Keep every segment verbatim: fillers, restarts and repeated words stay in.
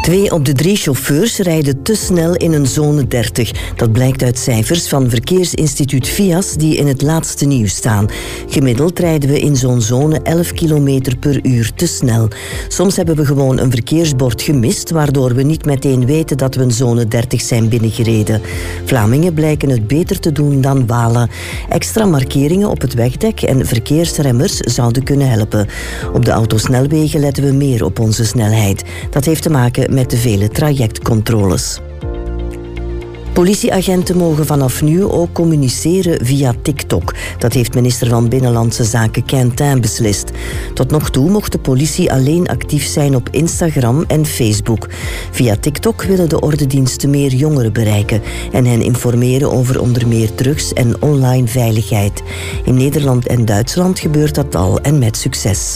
Twee op de drie chauffeurs rijden te snel in een zone dertig. Dat blijkt uit cijfers van verkeersinstituut V I A S die in het laatste nieuws staan. Gemiddeld rijden we in zo'n zone elf kilometer per uur te snel. Soms hebben we gewoon een verkeersbord gemist, waardoor we niet meteen weten dat we een zone dertig zijn binnengereden. Vlamingen blijken het beter te doen dan Walen. Extra markeringen op het wegdek en verkeersremmers zouden kunnen helpen. Op de autosnelwegen letten we meer op onze snelheid. Dat heeft te maken met de vele trajectcontroles. Politieagenten mogen vanaf nu ook communiceren via TikTok. Dat heeft minister van Binnenlandse Zaken Quentin beslist. Tot nog toe mocht de politie alleen actief zijn op Instagram en Facebook. Via TikTok willen de ordendiensten meer jongeren bereiken en hen informeren over onder meer drugs en online veiligheid. In Nederland en Duitsland gebeurt dat al en met succes.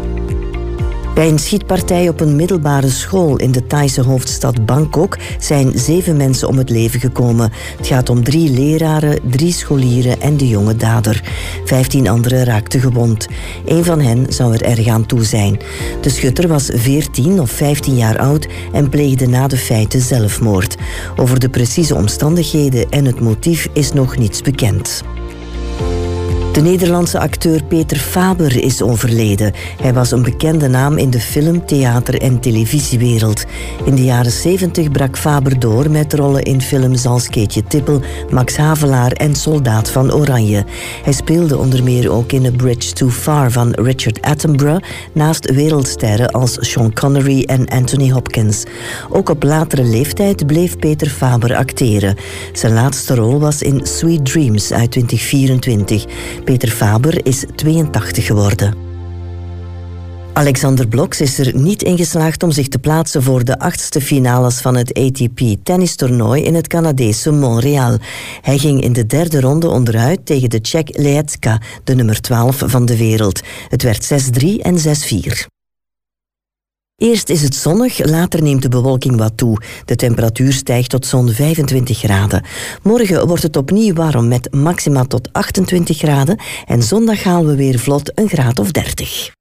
Bij een schietpartij op een middelbare school in de Thaise hoofdstad Bangkok zijn zeven mensen om het leven gekomen. Het gaat om drie leraren, drie scholieren en de jonge dader. Vijftien anderen raakten gewond. Eén van hen zou er erg aan toe zijn. De schutter was veertien of vijftien jaar oud en pleegde na de feiten zelfmoord. Over de precieze omstandigheden en het motief is nog niets bekend. De Nederlandse acteur Peter Faber is overleden. Hij was een bekende naam in de film-, theater- en televisiewereld. In de jaren zeventig brak Faber door met rollen in films als Keetje Tippel, Max Havelaar en Soldaat van Oranje. Hij speelde onder meer ook in A Bridge Too Far van Richard Attenborough, naast wereldsterren als Sean Connery en Anthony Hopkins. Ook op latere leeftijd bleef Peter Faber acteren. Zijn laatste rol was in Sweet Dreams uit twintig vierentwintig. Peter Faber is tweeëntachtig geworden. Alexander Bloks is er niet in geslaagd om zich te plaatsen voor de achtste finales van het A T P-tennistoernooi in het Canadese Montreal. Hij ging in de derde ronde onderuit tegen de Tsjech Leecka, de nummer twaalf van de wereld. Het werd zes drie en zes vier. Eerst is het zonnig, later neemt de bewolking wat toe. De temperatuur stijgt tot zo'n vijfentwintig graden. Morgen wordt het opnieuw warm met maxima tot achtentwintig graden en zondag halen we weer vlot een graad of dertig.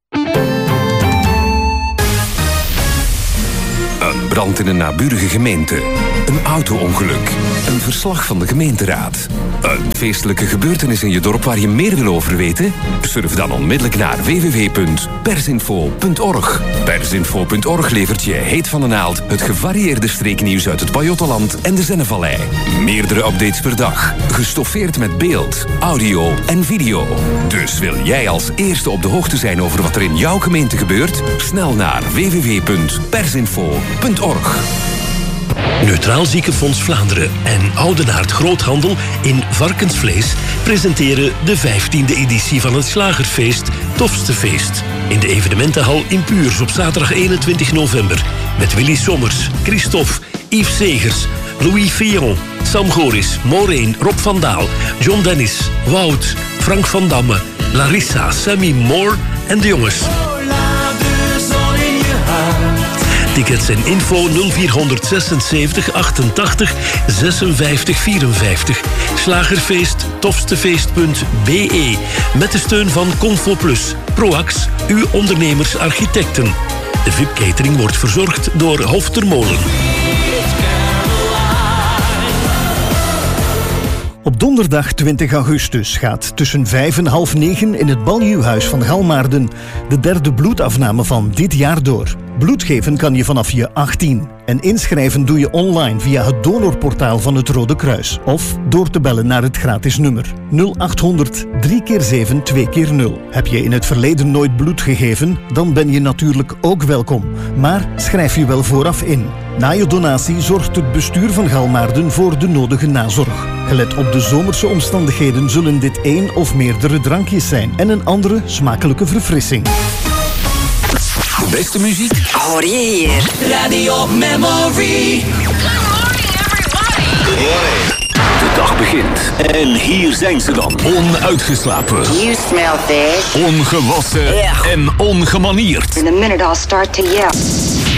Een brand in een naburige gemeente. Een auto-ongeluk. Een verslag van de gemeenteraad. Een feestelijke gebeurtenis in je dorp waar je meer wil over weten? Surf dan onmiddellijk naar w w w punt persinfo punt org. Persinfo punt org levert je heet van de naald het gevarieerde streeknieuws uit het Pajottenland en de Zennevallei. Meerdere updates per dag. Gestoffeerd met beeld, audio en video. Dus wil jij als eerste op de hoogte zijn over wat er in jouw gemeente gebeurt? Snel naar w w w punt persinfo punt org. Neutraal Ziekenfonds Vlaanderen en Oudenaard Groothandel in varkensvlees presenteren de vijftiende editie van het slagerfeest Tofste Feest. In de evenementenhal in Puurs op zaterdag eenentwintig november. Met Willy Sommers, Christophe, Yves Segers, Louis Fillon, Sam Goris, Maureen, Rob van Daal, John Dennis, Wout, Frank van Damme, Larissa, Sammy Moore en de jongens. Tickets en info nul vier zesenzeventig achtentachtig zesenvijftig vierenvijftig. Slagerfeest tofstefeest punt b e. Met de steun van Confo Plus, Proax, uw ondernemers architecten. De V I P-catering wordt verzorgd door Hof ter Molen. Op donderdag twintig augustus gaat tussen vijf en half negen in het Baljuwhuis van Galmaarden de derde bloedafname van dit jaar door. Bloed geven kan je vanaf je achttien. En inschrijven doe je online via het donorportaal van het Rode Kruis. Of door te bellen naar het gratis nummer nul achthonderd drie keer zeven twee keer nul. Heb je in het verleden nooit bloed gegeven? Dan ben je natuurlijk ook welkom. Maar schrijf je wel vooraf in. Na je donatie zorgt het bestuur van Galmaarden voor de nodige nazorg. Gelet op de zomerse omstandigheden zullen dit één of meerdere drankjes zijn en een andere smakelijke verfrissing. De beste muziek hoor je hier. Radio Memory. De dag begint. En hier zijn ze dan. Onuitgeslapen. You smell fish. Ongewassen. Yeah. En ongemanierd. In a minute I'll start to yell.